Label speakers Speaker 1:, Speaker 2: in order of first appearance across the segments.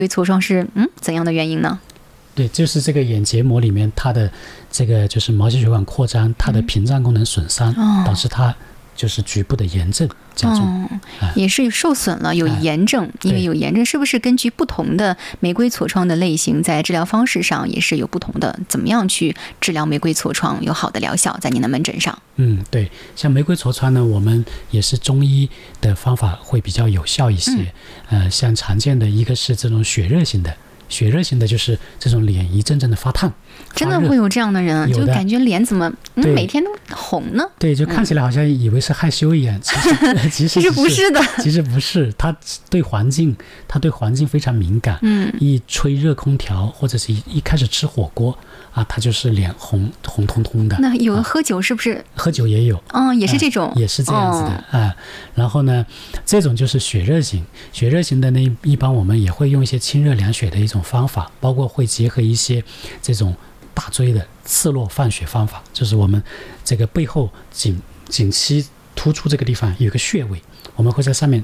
Speaker 1: 痤疮是怎样的原因呢？
Speaker 2: 对，就是这个眼结膜里面它的这个就是毛细血管扩张，它的屏障功能损伤，导致它就是局部的炎症加重，
Speaker 1: 也是受损了，有炎症。因为有炎症，是不是根据不同的玫瑰痤疮的类型，在治疗方式上也是有不同的？怎么样去治疗玫瑰痤疮有好的疗效，在您的门诊上？
Speaker 2: 对，像玫瑰痤疮呢，我们也是中医的方法会比较有效一些。像常见的一个是这种血热型的。血热型的就是这种脸一阵阵的发烫，
Speaker 1: 真的会有这样的人，就感觉脸怎么每天都红呢？
Speaker 2: 对，就看起来好像以为是害羞一样，其实
Speaker 1: 不是的，
Speaker 2: 其实不是，他对环境非常敏感。一吹热空调或者是一开始吃火锅啊，他就是脸红彤彤的。
Speaker 1: 那有喝酒是不是？
Speaker 2: 喝酒也有，
Speaker 1: 也是这种，
Speaker 2: 也是这样子的然后呢，这种就是血热型，血热型的呢，一般我们也会用一些清热凉血的一种方法，包括会结合一些这种大椎的刺络放血方法，就是我们这个背后颈期突出这个地方有一个穴位，我们会在上面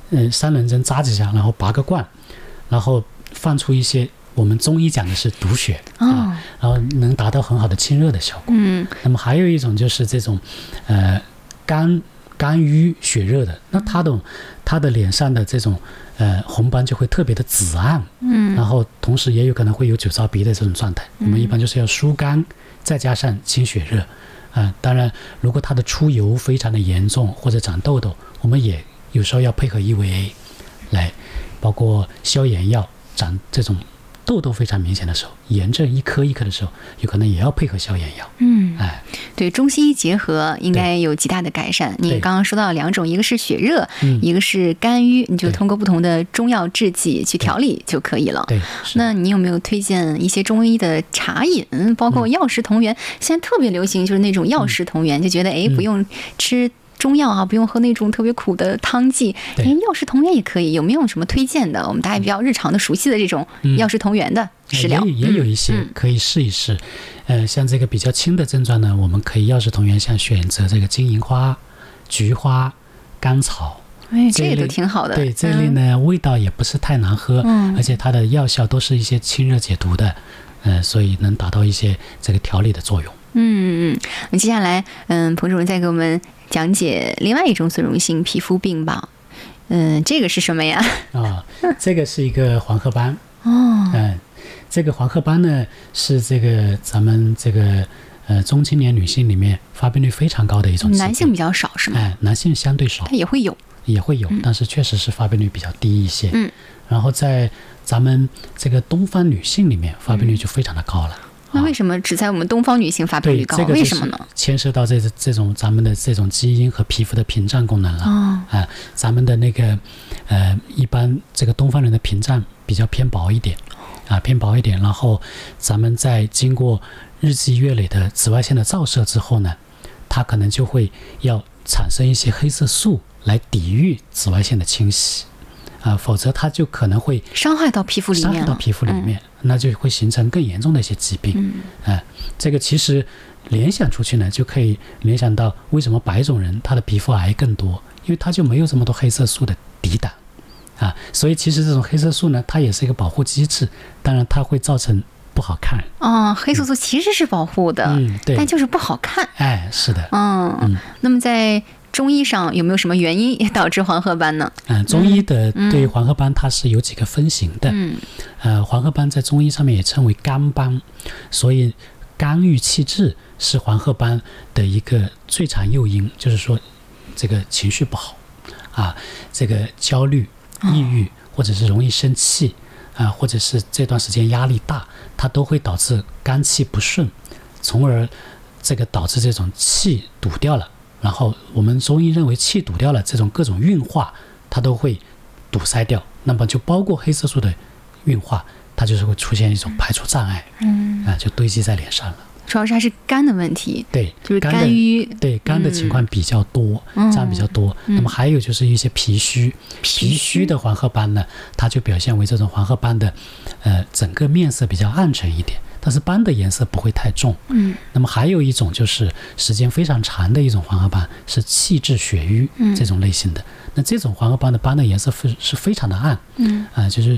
Speaker 2: 3轮针扎几下，然后拔个罐，然后放出一些我们中医讲的是毒血然后能达到很好的清热的效果。那么还有一种就是这种肝郁血热的，那他的脸上的这种红斑就会特别的紫暗，然后同时也有可能会有酒糟鼻的这种状态。我们一般就是要疏肝，再加上清血热当然如果他的出油非常的严重或者长痘痘，我们也有时候要配合 EVA 来，包括消炎药，长这种痘痘非常明显的时候，炎症一颗一颗的时候，有可能也要配合消炎药。
Speaker 1: 对，中西医结合应该有极大的改善。你刚刚说到2种，一个是血热，一个是肝郁，你就通过不同的中药制剂去调理就可以了。
Speaker 2: 对，
Speaker 1: 那你有没有推荐一些中医的茶饮，包括药食同源？现在特别流行就是那种药食同源，就觉得不用吃中药啊，不用喝那种特别苦的汤剂，药食同源也可以。有没有什么推荐的？我们大家比较日常的熟悉的这种药食同源的食疗，
Speaker 2: 也有一些可以试一试。像这个比较轻的症状呢，我们可以药食同源，像选择这个金银花、菊花、甘草。
Speaker 1: 这个都挺好的。
Speaker 2: 对，这类呢味道也不是太难喝，而且它的药效都是一些清热解毒的，所以能达到一些这个调理的作用。
Speaker 1: 那接下来彭主任再给我们讲解另外一种损溶性皮肤病吧。这个是什么呀？
Speaker 2: 这个是一个黄褐斑。这个黄褐斑呢是这个咱们这个中青年女性里面发病率非常高的一种疾病。
Speaker 1: 男性比较少是吗？
Speaker 2: 男性相对少，
Speaker 1: 它也会有，
Speaker 2: 但是确实是发病率比较低一些。然后在咱们这个东方女性里面发病率就非常的高了。
Speaker 1: 那为什么只在我们东方女性发病率高？为什么呢？
Speaker 2: 牵涉到这种咱们的这种基因和皮肤的屏障功能了。咱们的那个一般这个东方人的屏障比较偏薄一点。然后咱们在经过日积月累的紫外线的照射之后呢，它可能就会要产生一些黑色素来抵御紫外线的侵袭否则它就可能会
Speaker 1: 伤害到皮肤里面，
Speaker 2: 那就会形成更严重的一些疾病。这个其实联想出去呢，就可以联想到为什么白种人他的皮肤癌更多，因为他就没有这么多黑色素的抵挡所以其实这种黑色素呢，它也是一个保护机制，当然它会造成不好看。
Speaker 1: 黑色素其实是保护的，
Speaker 2: 对，
Speaker 1: 但就是不好看。
Speaker 2: 是的。
Speaker 1: 那么在中医上有没有什么原因导致黄褐斑呢？
Speaker 2: 中医的对黄褐斑它是有几个分型的。黄褐斑在中医上面也称为肝斑，所以肝郁气滞是黄褐斑的一个最常诱因，就是说这个情绪不好这个焦虑、抑郁，或者是容易生气或者是这段时间压力大，它都会导致肝气不顺，从而这个导致这种气堵掉了。然后我们中医认为气堵掉了，这种各种运化它都会堵塞掉，那么就包括黑色素的运化，它就是会出现一种排除障碍，就堆积在脸上了。
Speaker 1: 主要是还是肝的问题，
Speaker 2: 对，
Speaker 1: 就是肝郁，
Speaker 2: 对，肝的情况比较多，这样比较多。那么还有就是一些脾虚的黄褐斑呢，它就表现为这种黄褐斑的整个面色比较暗沉一点，但是斑的颜色不会太重。那么还有一种就是时间非常长的一种黄褐斑，是气滞血瘀这种类型的。那这种黄褐斑的斑的颜色是非常的暗，就是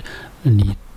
Speaker 2: 你